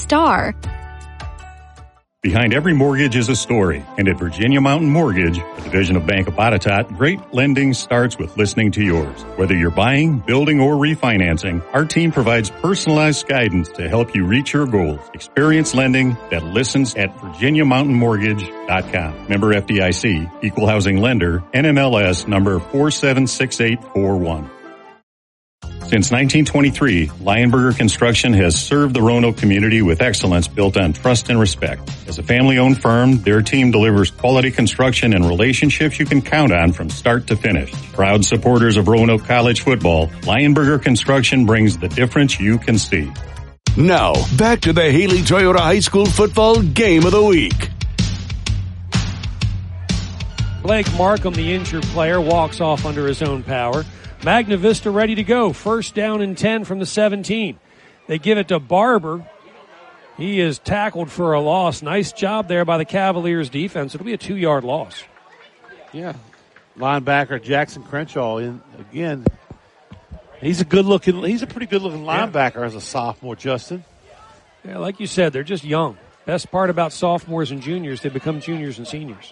star. Behind every mortgage is a story, and at Virginia Mountain Mortgage, a division of Bank of Botetourt, great lending starts with listening to yours. Whether you're buying, building, or refinancing, our team provides personalized guidance to help you reach your goals. Experience lending that listens at VirginiaMountainMortgage.com. Member FDIC, Equal Housing Lender, NMLS number 476841. Since 1923, Lionberger Construction has served the Roanoke community with excellence built on trust and respect. As a family-owned firm, their team delivers quality construction and relationships you can count on from start to finish. Proud supporters of Roanoke College football, Lionberger Construction brings the difference you can see. Now, back to the Haley Toyota High School football game of the week. Blake Markham, the injured player, walks off under his own power. Magna Vista ready to go. First down and 10 from the 17. They give it to Barber. He is tackled for a loss. Nice job there by the Cavaliers defense. It'll be a 2-yard loss. Yeah. Linebacker Jackson Crenshaw in again. He's a pretty good looking linebacker as a sophomore, Justin. Yeah, like you said, they're just young. Best part about sophomores and juniors, they become juniors and seniors.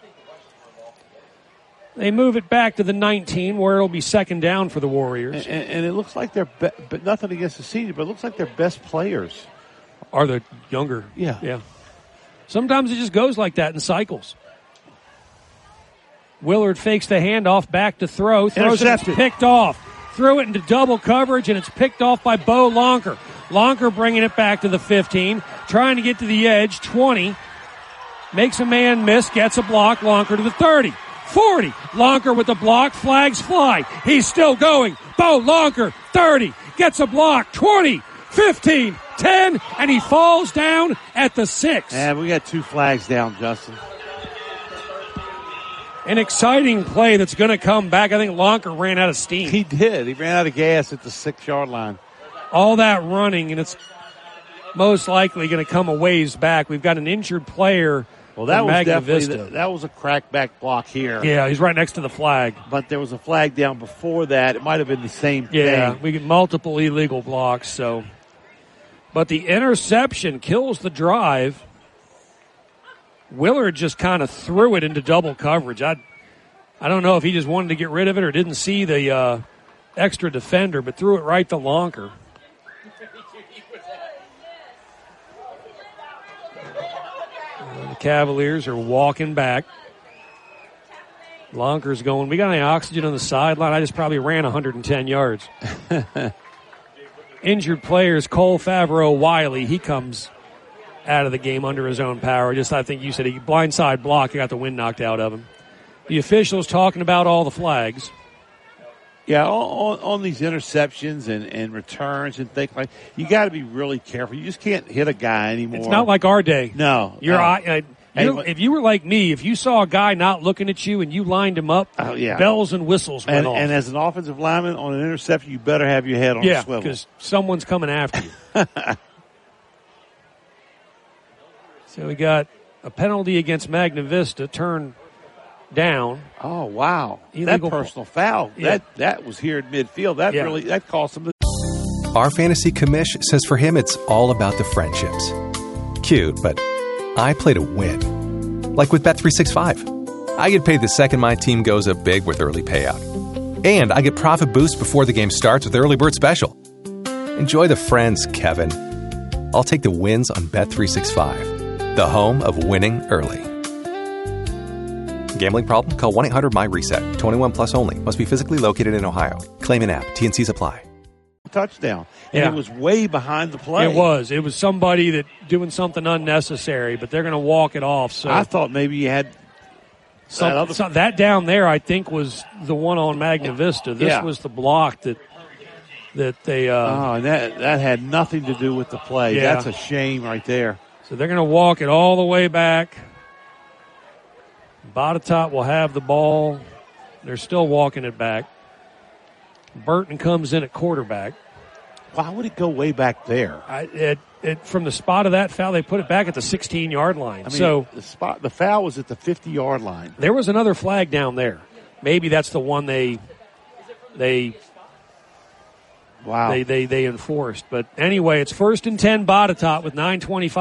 They move it back to the 19 where it'll be second down for the Warriors. And it looks like but nothing against the senior, but it looks like their best players are the younger. Yeah. Sometimes it just goes like that in cycles. Willard fakes the handoff back to throw. Throws it, it's picked off. Threw it into double coverage, and it's picked off by Bo Lonker. Lonker bringing it back to the 15, trying to get to the edge, 20. Makes a man miss, gets a block, Lonker to the 30. 40. Lonker with the block. Flags fly. He's still going. Bo Lonker, 30. Gets a block. 20. 15. 10. And he falls down at the 6. And we got 2 flags down, Justin. An exciting play that's going to come back. I think Lonker ran out of steam. He did. He ran out of gas at the 6-yard line. All that running, and it's most likely going to come a ways back. We've got an injured player. Well, that was definitely that was a crackback block here. Yeah, he's right next to the flag. But there was a flag down before that. It might have been the same thing. Yeah, we get multiple illegal blocks. So, but the interception kills the drive. Willard just kind of threw it into double coverage. I don't know if he just wanted to get rid of it or didn't see the extra defender, but threw it right to Lonker. The Cavaliers are walking back. Lonker's going, we got any oxygen on the sideline? I just probably ran 110 yards. Injured players, Cole Favreau Wiley, he comes out of the game under his own power. Just, I think you said, a blindside block, he got the wind knocked out of him. The officials talking about all the flags. Yeah, on these interceptions and returns and things like, you got to be really careful. You just can't hit a guy anymore. It's not like our day. No. If you were like me, if you saw a guy not looking at you and you lined him up, bells and whistles went off. And as an offensive lineman on an interception, you better have your head on a swivel. Yeah, because someone's coming after you. So we got a penalty against Magna Vista, turn down. Oh, wow. Illegal that personal foul. Yeah. That was here at midfield. That cost him. Our fantasy commish says for him it's all about the friendships. Cute, but I play to win. Like with Bet365. I get paid the second my team goes up big with early payout. And I get profit boost before the game starts with Early Bird Special. Enjoy the friends, Kevin. I'll take the wins on Bet365, the home of winning early. Gambling problem? Call 1-800-MY-RESET. 21 plus only. Must be physically located in Ohio. Claim in app. T&Cs apply. Touchdown. And it was way behind the play. It was somebody that doing something unnecessary, but they're going to walk it off. So I thought maybe you had that down there, I think, was the one on Magna Vista. This was the block that they and that had nothing to do with the play. Yeah. That's a shame right there. So they're going to walk it all the way back. Botetourt will have the ball. They're still walking it back. Burton comes in at quarterback. Why would it go way back there? From the spot of that foul, they put it back at the 16-yard line. The foul was at the 50-yard line. There was another flag down there. Maybe that's the one they enforced. But anyway, it's 1st and 10 Botetourt with 9:25.